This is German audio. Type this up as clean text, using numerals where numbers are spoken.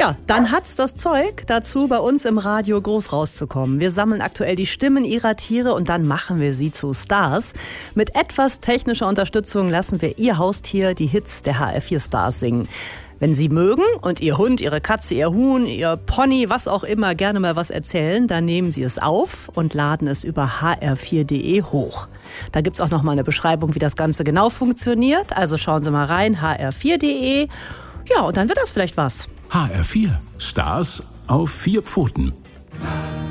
Ja, dann hat's das Zeug dazu, bei uns im Radio groß rauszukommen. Wir sammeln aktuell die Stimmen ihrer Tiere und dann machen wir sie zu Stars. Mit etwas technischer Unterstützung lassen wir ihr Haustier die Hits der HR4-Stars singen. Wenn Sie mögen und Ihr Hund, Ihre Katze, Ihr Huhn, Ihr Pony, was auch immer, gerne mal was erzählen, dann nehmen Sie es auf und laden es über hr4.de hoch. Da gibt's auch noch mal eine Beschreibung, wie das Ganze genau funktioniert. Also schauen Sie mal rein, hr4.de. Ja, und dann wird das vielleicht was. HR4, Stars auf 4 Pfoten.